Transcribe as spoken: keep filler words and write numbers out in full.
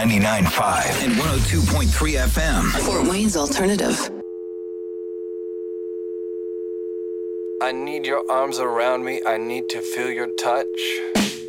ninety-nine point five and one oh two point three F M. Fort Wayne's Alternative. I need your arms around me. I need to feel your touch.